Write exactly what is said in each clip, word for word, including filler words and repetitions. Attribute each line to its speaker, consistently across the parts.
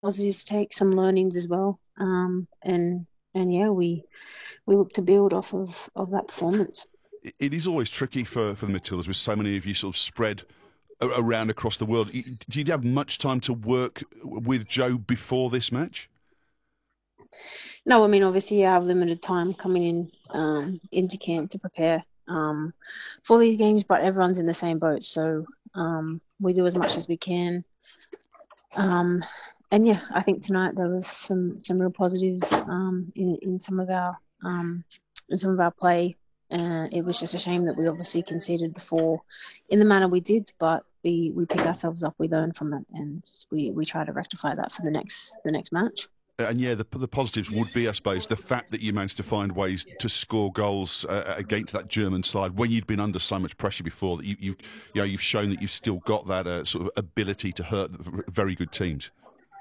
Speaker 1: positives to take, some learnings as well. Um, and and yeah, we we look to build off of of that performance.
Speaker 2: It it is always tricky for, for the Matildas with so many of you sort of spread a- around across the world. Y- Did you have much time to work with Joe before this match?
Speaker 1: No, I mean obviously I have limited time coming in um into camp to prepare um for these games, but everyone's in the same boat, so um we do as much as we can. Um, and yeah, I think tonight there was some some real positives um, in in some of our um, in some of our play. Uh, it was just a shame that we obviously conceded the four in the manner we did, but we we pick ourselves up, we learn from it, and we we try to rectify that for the next the next match.
Speaker 2: And yeah, the, the positives would be, I suppose, the fact that you managed to find ways to score goals uh, against that German side when you'd been under so much pressure before. That you, you've, you know, you've shown that you've still got that uh, sort of ability to hurt very good teams.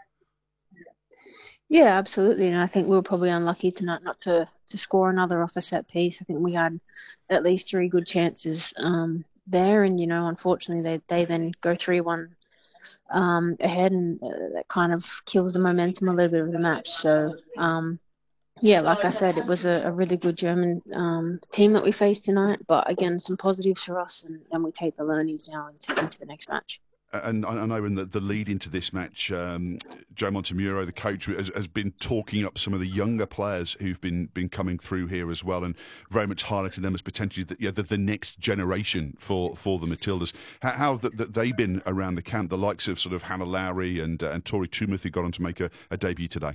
Speaker 1: Yeah, absolutely. And I think we were probably unlucky tonight not to to score another off a set piece. I think we had at least three good chances um, there, and you know, unfortunately, they they then go three one um, ahead, and uh, that kind of kills the momentum a little bit of the match. So, um, yeah, like I said, it was a, a really good German um, team that we faced tonight. But again, some positives for us, and, and we take the learnings now into, into the next match.
Speaker 2: And I know in the, the lead into this match, um, Joe Montemuro, the coach, has, has been talking up some of the younger players who've been been coming through here as well, and very much highlighting them as potentially the, yeah, the, the next generation for, for the Matildas. How, how have the, the, they been around the camp? The likes of sort of Hannah Lowry and uh, and Tori Tumeth, who got on to make a, a debut today.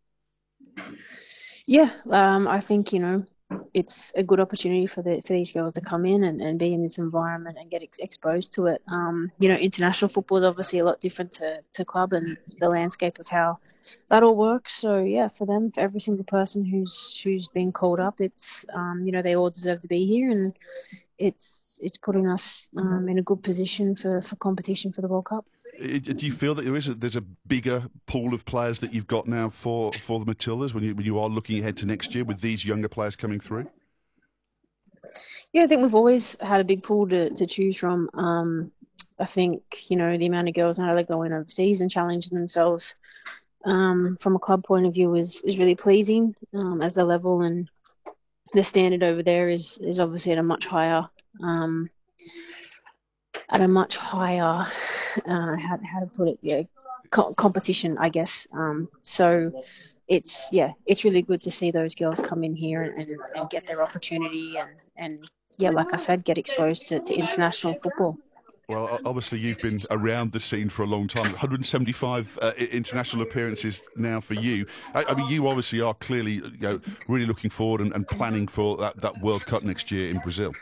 Speaker 1: Yeah, um, I think you know it's a good opportunity for the for these girls to come in and, and be in this environment and get ex- exposed to it. Um, you know, international football is obviously a lot different to, to club and the landscape of how that all works. So yeah, for them, for every single person who's who's been called up, it's um, you know they all deserve to be here, and it's it's putting us um, in a good position for, for competition for the World Cup.
Speaker 2: Do you feel that there is a, there's a bigger pool of players that you've got now for, for the Matildas when you when you are looking ahead to next year with these younger players coming through?
Speaker 1: Yeah, I think we've always had a big pool to, to choose from. Um, I think, you know, the amount of girls now that go in overseas and challenge themselves um, from a club point of view is, is really pleasing um, as the level and the standard over there is, is obviously at a much higher um, at a much higher uh, how, how to put it yeah co- competition I guess um, so it's yeah it's really good to see those girls come in here and, and, and get their opportunity and and yeah like I said get exposed to, to international football.
Speaker 2: Well, obviously you've been around the scene for a long time. one hundred seventy-five uh, international appearances now for you. I, I mean, you obviously are clearly, you know, really looking forward and, and planning for that, that World Cup next year in Brazil.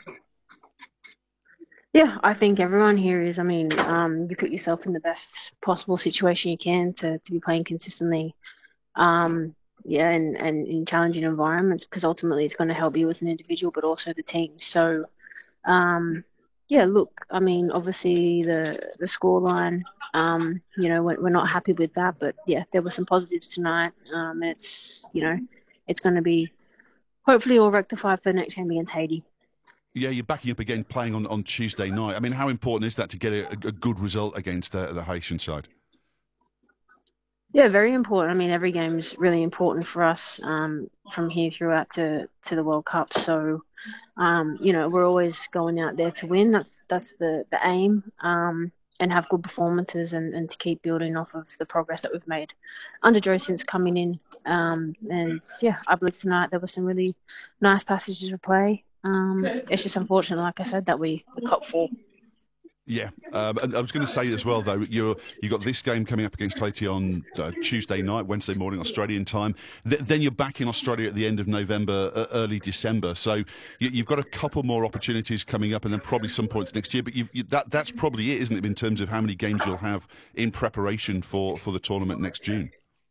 Speaker 1: Yeah, I think everyone here is. I mean, um, you put yourself in the best possible situation you can to, to be playing consistently. Um, yeah, and, and in challenging environments because ultimately it's going to help you as an individual, but also the team. So, um, yeah, look, I mean, obviously the the scoreline, um, you know, we're, we're not happy with that, but yeah, there were some positives tonight. Um, and it's you know, it's going to be hopefully all rectified for the next game against Haiti.
Speaker 2: Yeah, you're backing up again, playing on, on Tuesday night. I mean, how important is that to get a, a good result against the, the Haitian side?
Speaker 1: Yeah, very important. I mean, every game is really important for us um, from here throughout to, to the World Cup. So, um, you know, we're always going out there to win. That's that's the the aim, um, and have good performances and, and to keep building off of the progress that we've made under Joe since coming in. Um, and yeah, I believe tonight there were some really nice passages of play. Um, it's just unfortunate, like I said, that we, we caught four.
Speaker 2: Yeah, um, and I was going to say as well, though, you're you got this game coming up against Haiti on uh, Tuesday night, Wednesday morning Australian time. Th- then you're back in Australia at the end of November, uh, early December. So you, you've got a couple more opportunities coming up, and then probably some points next year. But you've, you, that that's probably it, isn't it, in terms of how many games you'll have in preparation for, for the tournament next June?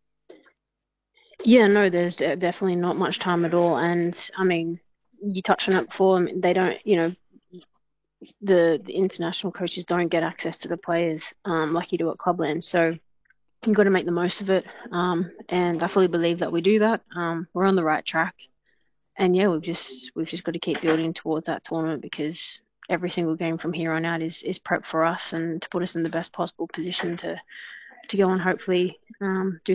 Speaker 1: Yeah, no, there's de- definitely not much time at all. And I mean, you touched on it before. I mean, they don't, you know, the, the international coaches don't get access to the players um, like you do at Clubland. So you've got to make the most of it. Um, and I fully believe that we do that. Um, we're on the right track. And yeah, we've just we've just got to keep building towards that tournament because every single game from here on out is is prep for us and to put us in the best possible position to to go and hopefully um, do